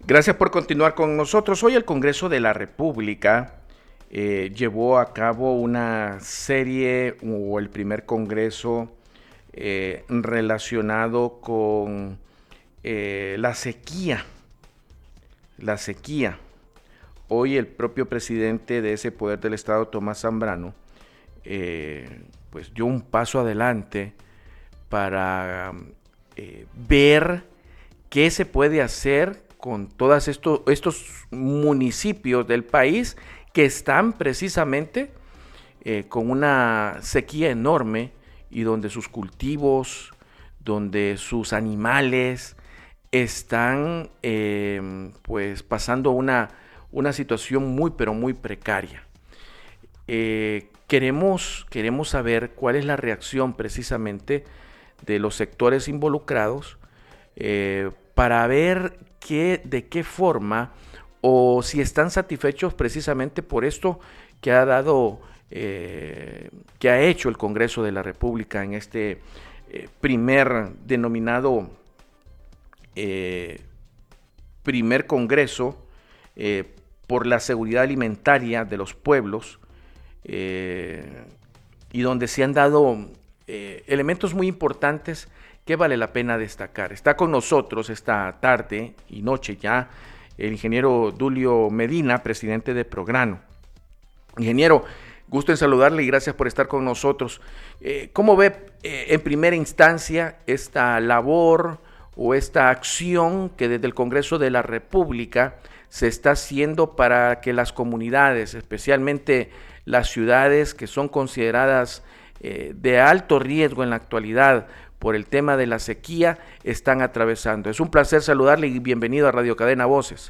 Gracias por continuar con nosotros. Hoy el Congreso de la República llevó a cabo una serie o el primer Congreso relacionado con la sequía. La sequía. Hoy el propio presidente de ese poder del Estado, Tomás Zambrano, pues dio un paso adelante para ver qué se puede hacer con todos estos municipios del país que están precisamente con una sequía enorme y donde sus cultivos, donde sus animales están pues pasando una situación muy pero muy precaria. Queremos saber cuál es la reacción precisamente de los sectores involucrados para ver de qué forma o si están satisfechos precisamente por esto que ha dado, que ha hecho el Congreso de la República en este primer denominado primer Congreso por la seguridad alimentaria de los pueblos y donde se han dado elementos muy importantes que vale la pena destacar. Está con nosotros esta tarde y noche ya el ingeniero Dulio Medina, presidente de Prograno. Ingeniero, gusto en saludarle y gracias por estar con nosotros. ¿Cómo ve en primera instancia esta labor o esta acción que desde el Congreso de la República se está haciendo para que las comunidades, especialmente las ciudades que son consideradas de alto riesgo en la actualidad por el tema de la sequía, están atravesando? Es un placer saludarle y bienvenido a Radio Cadena Voces.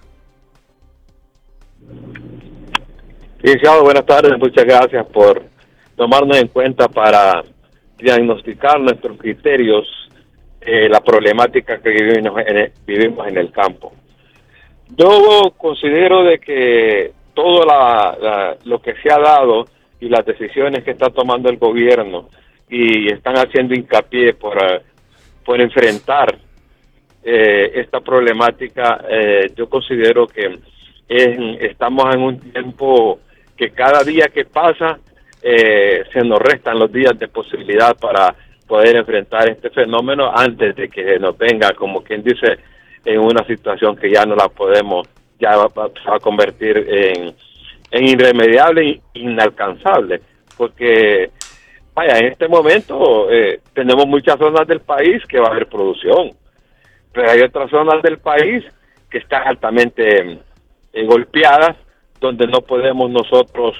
Licenciado, buenas tardes, muchas gracias por tomarnos en cuenta para diagnosticar nuestros criterios, la problemática que vivimos en el campo. Yo considero de que todo lo que se ha dado y las decisiones que está tomando el gobierno y están haciendo hincapié por enfrentar esta problemática, yo considero que estamos en un tiempo que cada día que pasa se nos restan los días de posibilidad para poder enfrentar este fenómeno antes de que nos venga, como quien dice, en una situación que ya no la podemos, ya va a convertir en irremediable e inalcanzable, porque vaya, en este momento tenemos muchas zonas del país que va a haber producción, pero hay otras zonas del país que están altamente golpeadas, donde no podemos nosotros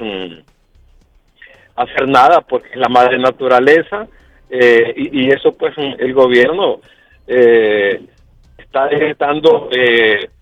hacer nada porque es la madre naturaleza, y eso pues el gobierno está decretando